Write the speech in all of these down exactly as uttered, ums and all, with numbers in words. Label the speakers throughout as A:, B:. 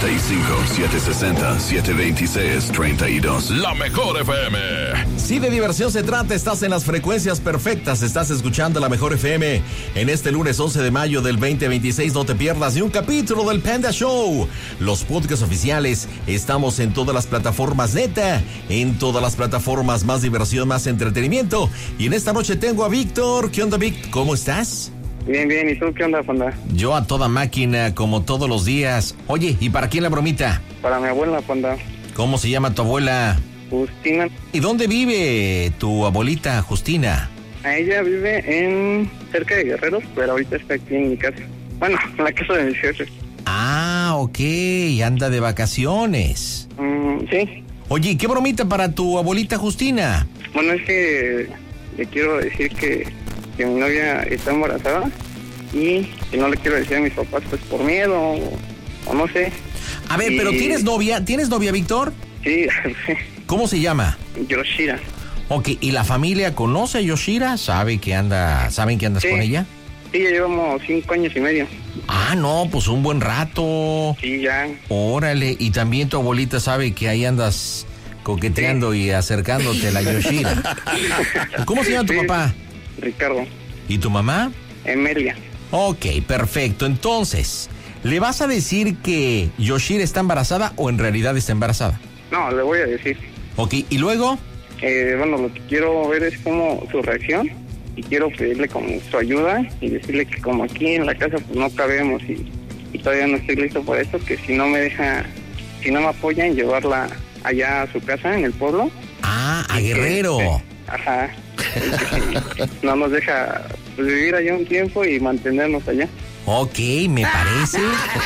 A: noventa y cinco, setecientos sesenta, setecientos veintiséis, treinta y dos. La mejor F M.
B: Si de diversión se trata, estás en las frecuencias perfectas. Estás escuchando la mejor F M. En este lunes once de mayo del veinte veintiséis, no te pierdas ni un capítulo del Panda Show. Los podcasts oficiales, estamos en todas las plataformas neta, en todas las plataformas, más diversión, más entretenimiento. Y en esta noche tengo a Víctor. ¿Qué onda, Vic? ¿Cómo estás?
C: Bien, bien. ¿Y tú qué onda, Panda?
B: Yo a toda máquina, como todos los días. Oye, ¿y para quién la bromita?
C: Para mi abuela, Panda.
B: ¿Cómo se llama tu abuela?
C: Justina.
B: ¿Y dónde vive tu abuelita, Justina?
C: Ella vive en cerca de Guerreros, pero ahorita está aquí en mi casa. Bueno, en la casa de mis jefes.
B: Ah, ok. Anda de vacaciones.
C: Mm, sí.
B: Oye, ¿qué bromita para tu abuelita, Justina?
C: Bueno, es que le quiero decir que, que mi novia está embarazada y que no le quiero decir a mis papás, pues por miedo o, o no sé.
B: A ver, y... pero ¿tienes novia? ¿Tienes novia, Víctor?
C: Sí.
B: ¿Cómo se llama?
C: Yoshira.
B: Ok, ¿y la familia conoce a Yoshira? ¿Sabe que anda, ¿Saben que andas
C: sí.
B: con ella?
C: Sí, ya llevamos cinco años y medio.
B: Ah, no, pues un buen rato.
C: Sí, ya.
B: Órale, y también tu abuelita sabe que ahí andas coqueteando sí. y acercándote a la Yoshira. ¿Cómo se llama tu sí. papá?
C: Ricardo.
B: ¿Y tu mamá?
C: Emilia.
B: Ok, perfecto. Entonces, ¿le vas a decir que Yoshira está embarazada o en realidad está embarazada?
C: No, le voy a decir.
B: Ok, ¿y luego?
C: Eh, bueno, lo que quiero ver es como su reacción y quiero pedirle como su ayuda y decirle que como aquí en la casa pues no cabemos y, y todavía no estoy listo para esto, que si no me deja, si no me apoya en llevarla allá a su casa en el pueblo.
B: Ah, a Guerrero. Que,
C: ajá. Que, no nos deja pues, vivir allá un tiempo y mantenernos allá.
B: Ok, me parece.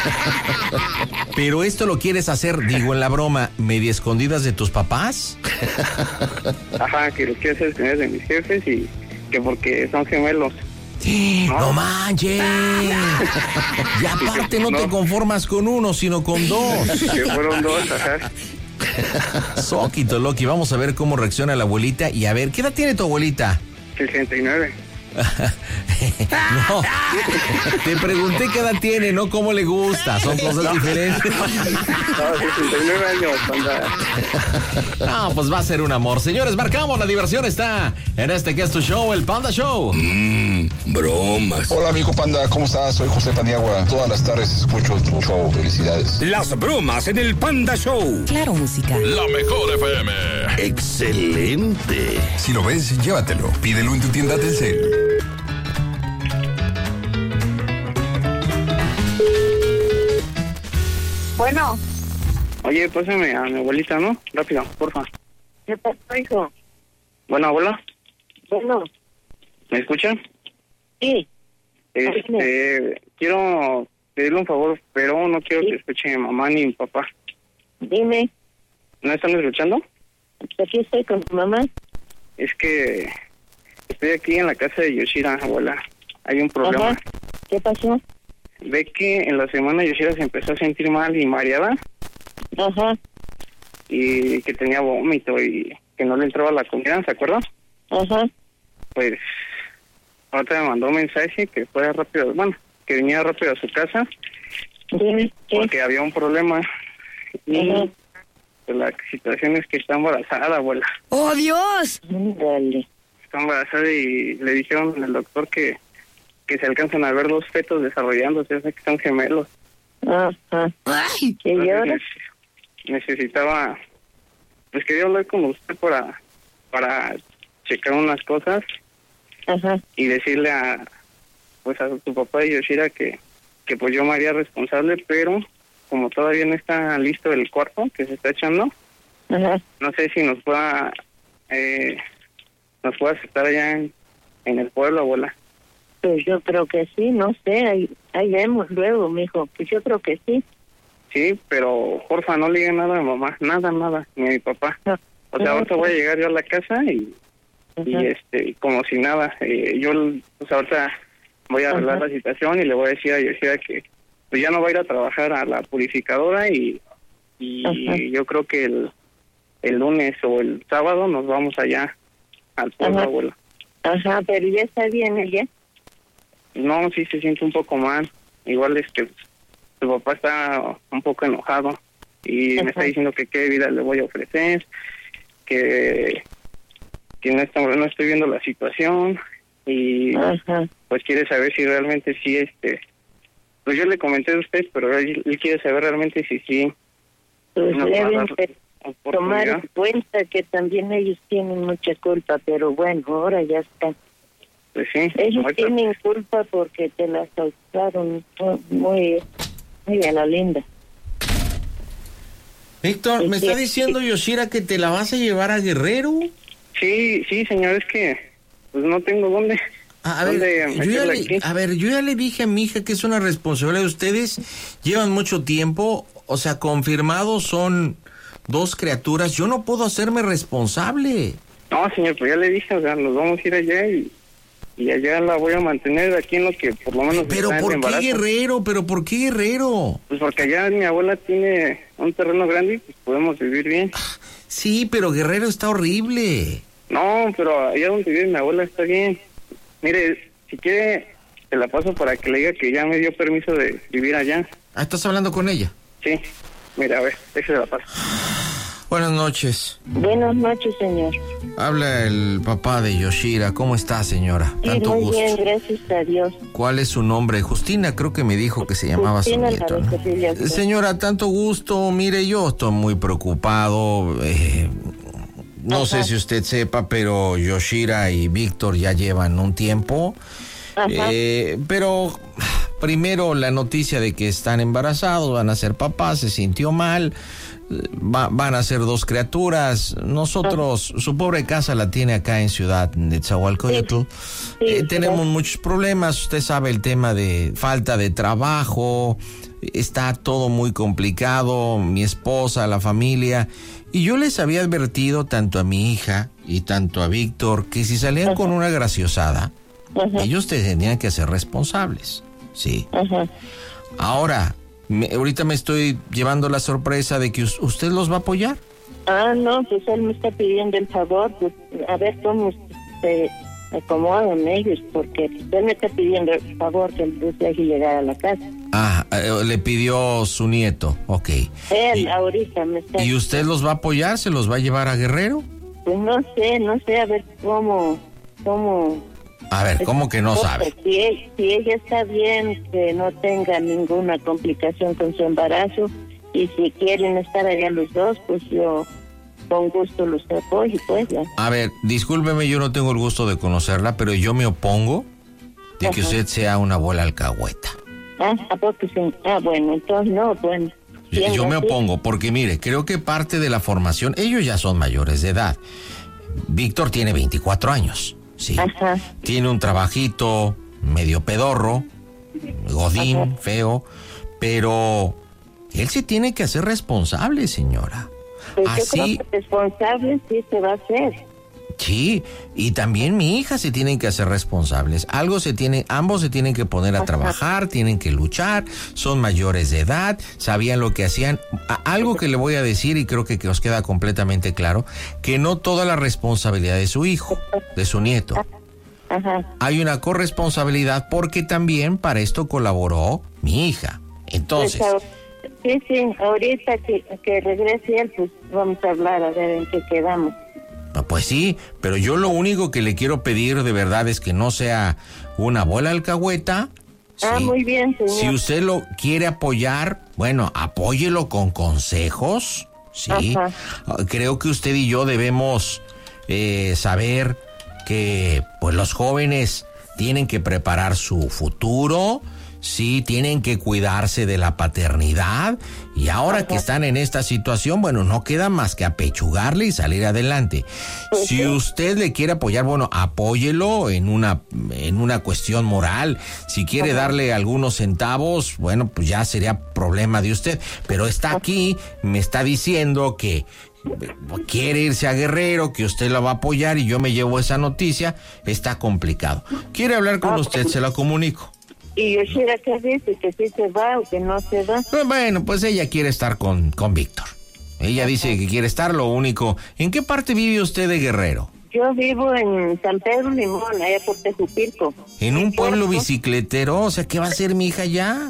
B: Pero esto lo quieres hacer, digo en la broma, medio escondidas de tus papás.
C: Ajá, que lo quiero hacer escondidas de mis jefes y que porque son gemelos.
B: No, no manches. Y aparte no, no te conformas con uno, sino con dos.
C: Que fueron dos, ajá.
B: Soquito, Loki, vamos a ver cómo reacciona la abuelita y a ver, ¿qué edad tiene tu abuelita?
C: sesenta y nueve.
B: No, te pregunté qué edad tiene, no cómo le gusta, son cosas no. diferentes.
C: No, sesenta y nueve años, Panda.
B: No, pues va a ser un amor. Señores, marcamos, la diversión está en este que es tu show, el Panda Show.
A: Mmm, bromas.
D: Hola, amigo Panda, ¿cómo estás? Soy José Paniagua. Todas las tardes escucho tu show. Felicidades.
A: Las bromas en el Panda Show.
E: Claro, música.
A: La mejor F M. Excelente. Si lo ves, llévatelo. Pídelo en tu tienda Telcel.
C: Bueno. Oye, pásame a mi abuelita, ¿no? Rápido, porfa.
F: ¿Qué pasó, hijo?
C: Bueno, abuela.
F: Bueno.
C: ¿Me escuchan?
F: Sí.
C: Este, quiero pedirle un favor, pero no quiero ¿Sí? que escuche mi mamá ni mi papá.
F: Dime.
C: ¿No están escuchando?
F: Aquí estoy con tu mamá.
C: Es que estoy aquí en la casa de Yoshira, abuela. Hay un problema.
F: Ajá. ¿Qué pasó?
C: Ve que en la semana Yoshira se empezó a sentir mal y mareada.
F: Ajá.
C: Y que tenía vómito y que no le entraba la comida, ¿se acuerda?
F: Ajá.
C: Pues ahorita me mandó un mensaje que fuera rápido, bueno, que viniera rápido a su casa.
F: Dime, ¿qué?
C: Porque había un problema. Y
F: Ajá.
C: pues, la situación es que está embarazada, abuela.
E: ¡Oh, Dios!
F: Dale.
C: Está embarazada y le dijeron al doctor que que se alcanzan a ver dos fetos desarrollándose, o sea que son gemelos.
F: Ajá.
E: ¡Ay!
F: ¿Y ahora?
C: Necesitaba, pues quería hablar con usted para, para checar unas cosas.
F: Ajá.
C: Y decirle a, pues a tu papá y Yoshira que, que pues yo me haría responsable, pero como todavía no está listo el cuarto que se está echando,
F: Ajá.
C: no sé si nos pueda, eh, nos pueda aceptar allá en, en el pueblo, abuela.
F: Pues yo creo que sí, no sé, ahí, ahí vemos luego, mijo, pues yo creo que sí.
C: Sí, pero porfa, no le diga nada a mamá, nada, nada, ni a mi papá.
F: No.
C: O sea, ahorita voy a llegar yo a la casa y, y este, como si nada, eh, yo, pues ahorita voy a arreglar la situación y le voy a decir a Yoshida que pues ya no va a ir a trabajar a la purificadora y, y yo creo que el, el lunes o el sábado nos vamos allá al pueblo,
F: Ajá.
C: abuela.
F: Ajá, pero ya está bien ella.
C: No, sí se siente un poco mal. Igual este su papá está un poco enojado y Ajá. me está diciendo que qué vida le voy a ofrecer, que, que no, está, no estoy viendo la situación y Ajá. pues quiere saber si realmente sí, este, pues yo le comenté a usted, pero él, él quiere saber realmente si sí.
F: Pues deben tomar en cuenta que también ellos tienen mucha culpa, pero bueno, ahora ya está.
C: Pues sí.
F: Ellos ahorita tienen culpa porque te la causaron muy, muy a la linda.
B: Víctor, ¿me está diciendo Yoshira que te la vas a llevar a Guerrero?
C: Sí, sí, señor, es que pues no tengo dónde.
B: A ver, yo ya le, a ver, yo ya le dije a mi hija que es una responsabilidad de ustedes. Llevan mucho tiempo, o sea, confirmados son dos criaturas. Yo no puedo hacerme responsable.
C: No, señor, pues ya le dije, o sea, nos vamos a ir allá y, y allá la voy a mantener aquí en lo que por lo menos...
B: Pero ¿por qué Guerrero? ¿Pero por qué Guerrero?
C: Pues porque allá mi abuela tiene un terreno grande y pues podemos vivir bien.
B: Sí, pero Guerrero está horrible.
C: No, pero allá donde vive mi abuela está bien. Mire, si quiere, te la paso para que le diga que ya me dio permiso de vivir allá.
B: Ah, ¿estás hablando con ella?
C: Sí. Mira, a ver, déjese la paso.
B: Buenas noches.
F: Buenas noches, señor.
B: Habla el papá de Yoshira. ¿Cómo está, señora?
F: Sí,
B: Tanto
F: muy
B: gusto.
F: bien, gracias a Dios.
B: ¿Cuál es su nombre? Justina, creo que me dijo que se llamaba
F: Justina,
B: su nieto, ¿no? Señora, tanto gusto. Mire, yo estoy muy preocupado. Eh, no Ajá. sé si usted sepa, pero Yoshira y Víctor ya llevan un tiempo. Eh, pero primero la noticia de que están embarazados, van a ser papás, se sintió mal. Va, van a ser dos criaturas. Nosotros, ah. su pobre casa la tiene acá en Ciudad Nezahualcóyotl. Sí. Sí, eh, tenemos sí. muchos problemas. Usted sabe el tema de falta de trabajo. Está todo muy complicado. Mi esposa, la familia. Y yo les había advertido tanto a mi hija y tanto a Víctor que si salían Ajá. con una graciosada, Ajá. ellos tenían que ser responsables. Sí. Ajá. Ahora... Me, ahorita me estoy llevando la sorpresa de que us, usted los va a apoyar.
F: Ah, no, pues él me está pidiendo el favor, pues a ver cómo se acomodan ellos, porque él me está pidiendo el favor que los deje llegar a la casa.
B: Ah, eh, le pidió su nieto, ok.
F: Él
B: y,
F: ahorita me está...
B: ¿Y usted los va a apoyar? ¿Se los va a llevar a Guerrero?
F: Pues no sé, no sé, a ver cómo, cómo...
B: A ver, ¿cómo que no sabe?
F: Si, si ella está bien, que no tenga ninguna complicación con su embarazo, y si quieren estar allá los dos, pues yo con gusto los apoyo, pues ya.
B: A ver, discúlpeme, yo no tengo el gusto de conocerla, pero yo me opongo de Ajá. que usted sea una abuela alcahueta.
F: Ah, ¿a poco sí? Ah, bueno, entonces no, bueno.
B: Yo, yo me opongo, porque mire, creo que parte de la formación, ellos ya son mayores de edad. Víctor tiene veinticuatro años. Sí, Ajá. tiene un trabajito medio pedorro, godín, Ajá. feo, pero él se tiene que hacer responsable, señora.
F: Pues Así, yo creo que responsable sí se va a hacer.
B: Sí, y también mi hija se tienen que hacer responsables. Algo se tiene, ambos se tienen que poner a Ajá. trabajar, tienen que luchar, son mayores de edad, sabían lo que hacían. Algo que le voy a decir y creo que, que os queda completamente claro, que no toda la responsabilidad de su hijo, de su nieto. Ajá. Hay una corresponsabilidad porque también para esto colaboró mi hija. Entonces...
F: Sí, sí, ahorita que, que regrese él, pues vamos a hablar a ver en qué quedamos.
B: Pues sí, pero yo lo único que le quiero pedir de verdad es que no sea una abuela alcahueta.
F: Ah, sí. Muy bien, señor.
B: Si usted lo quiere apoyar, bueno, apóyelo con consejos, sí. Ajá. Creo que usted y yo debemos eh, saber que pues los jóvenes tienen que preparar su futuro, sí, tienen que cuidarse de la paternidad y ahora Ajá. que están en esta situación, bueno, no queda más que apechugarle y salir adelante. Pues si sí. usted le quiere apoyar, bueno, apóyelo en una en una cuestión moral. Si quiere Ajá. darle algunos centavos, bueno, pues ya sería problema de usted. Pero está aquí, me está diciendo que quiere irse a Guerrero, que usted la va a apoyar y yo me llevo esa noticia. Está complicado. ¿Quiere hablar con usted? Se la comunico.
F: ¿Y Yoshira qué dice? ¿Que sí se va o que no se va?
B: Bueno, pues ella quiere estar con, con Víctor. Ella Ajá. dice que quiere estar, lo único... ¿En qué parte vive usted de Guerrero?
F: Yo vivo en San Pedro Limón, allá por Tejupilco.
B: ¿En un pueblo bicicletero? O sea, ¿qué va a hacer mi hija allá?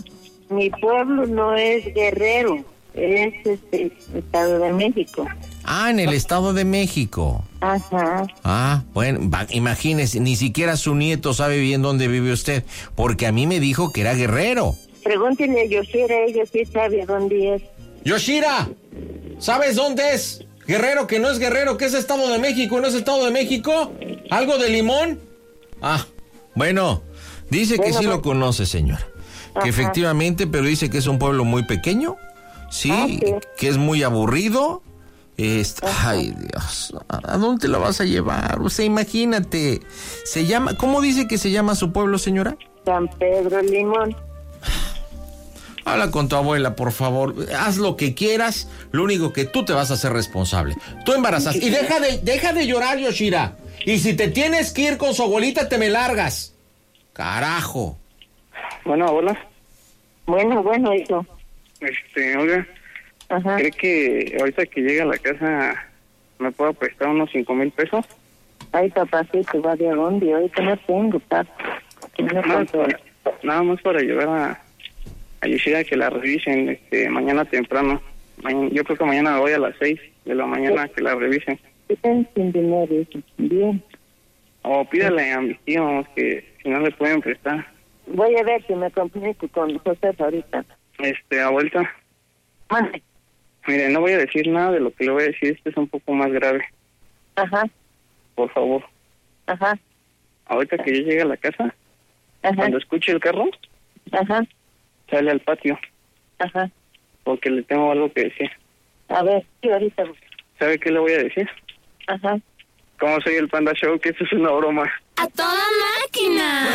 F: Mi pueblo no es Guerrero, es este, Estado de México.
B: Ah, en el Estado de México.
F: Ajá.
B: Ah, bueno, va, imagínese, ni siquiera su nieto sabe bien dónde vive usted, porque a mí me dijo que era Guerrero.
F: Pregúntenle a Yoshira, ella sí sabe dónde es.
B: Yoshira, ¿sabes dónde es? Guerrero, que no es Guerrero, que es Estado de México, ¿no es Estado de México? ¿Algo de Limón? Ah, bueno, dice que
F: Bueno,
B: sí
F: pues.
B: lo conoce, señora. Que
F: Ajá.
B: efectivamente, pero dice que es un pueblo muy pequeño, sí,
F: Ah, sí.
B: que es muy aburrido. Este, ay, Dios, ¿a dónde te lo vas a llevar? O sea, imagínate, se llama, ¿cómo dice que se llama su pueblo, señora?
F: San Pedro Limón.
B: Habla con tu abuela, por favor. Haz lo que quieras. Lo único que tú te vas a hacer responsable. Tú embarazaste. Y deja de, deja de llorar, Yoshira. Y si te tienes que ir con su abuelita, te me largas. Carajo.
C: Bueno, abuela,
F: Bueno, bueno, hijo.
C: este, oiga,
F: Ajá.
C: ¿cree que ahorita que llegue a la casa me pueda prestar unos cinco mil pesos?
F: Ay, papacito, va de dónde, ahorita no tengo, papá. No
C: Nada más
F: tengo.
C: para, nada más para llevar a, a Yoshida que la revisen este, mañana temprano. Ma- Yo creo que mañana voy a las seis de la mañana que la revisen.
F: Están sin dinero, hijo. Bien.
C: O pídale a mis tíos que si no le pueden prestar.
F: Voy a ver si me comunico con José ahorita.
C: Este, abuelita,
F: Mande.
C: mire, no voy a decir nada de lo que le voy a decir. Esto es un poco más grave.
F: Ajá,
C: Por favor,
F: ajá,
C: ahorita que yo llegue a la casa,
F: ajá,
C: cuando escuche el carro,
F: ajá,
C: sale al patio,
F: ajá.
C: porque le tengo algo que decir.
F: A ver, sí, ahorita.
C: ¿Sabe qué le voy a decir?
F: Ajá.
C: Como soy el Panda Show, que esto es una broma.
E: ¡A toda máquina!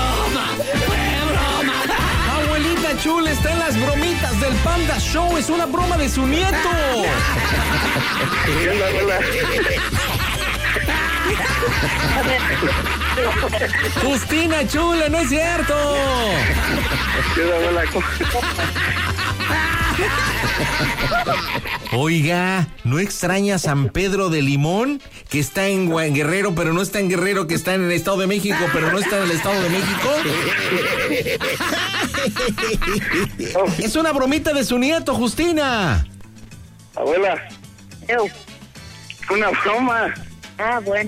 B: Abuelita chula, está en las bromitas del Panda Show. Es una broma de su nieto.
C: ¿Qué onda, abuela?
B: Justina chula, no es cierto.
C: ¿Qué onda, abuela? ¿Cómo-
B: Oiga, ¿no extraña San Pedro de Limón? Que está en Gua- en Guerrero, pero no está en Guerrero, que está en el Estado de México, pero no está en el Estado de México. Es una bromita de su nieto, Justina.
C: Abuela,
F: Eu.
C: una broma.
F: Ah, bueno.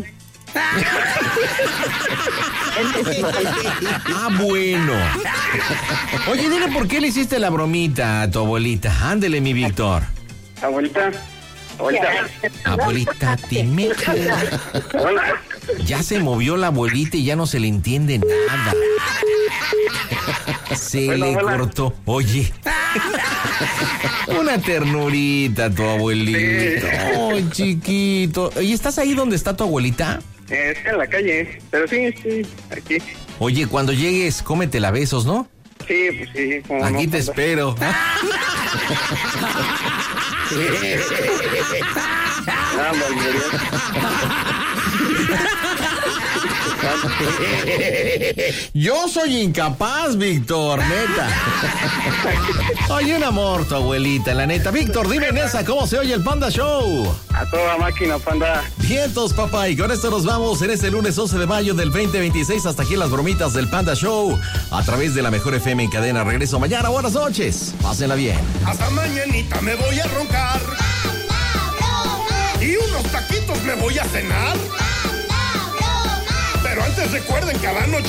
B: Ah, bueno. Oye, dile por qué le hiciste la bromita a tu abuelita. Ándele, mi Víctor.
C: Abuelita, abuelita,
B: Abuelita, dime.
C: abuela.
B: Ya se movió la abuelita y ya no se le entiende nada. Se
C: Bueno,
B: le
C: abuela.
B: cortó. Oye. Una ternurita tu abuelito. Ay, chiquito. ¿Y estás ahí donde está tu abuelita?
C: Eh, está en la calle, pero sí, sí, aquí.
B: Oye, cuando llegues, cómetela a besos, ¿no?
C: Sí, pues sí. Como
B: Aquí
C: no,
B: te
C: Panda.
B: espero.
C: Ah, Valverde.
B: Yo soy incapaz, Víctor, neta. Oye, un amor tu abuelita, la neta. Víctor, dime, Nesa, ¿cómo se oye el Panda Show?
C: A toda máquina, Panda.
B: Vientos, papá, y con esto nos vamos en este lunes once de mayo del veinte veintiséis. Hasta aquí las bromitas del Panda Show a través de la Mejor F M en cadena. Regreso mañana. Buenas noches. Pásenla bien.
A: Hasta mañanita me voy a roncar. Y unos taquitos me voy a cenar. Pero antes recuerden, cada noche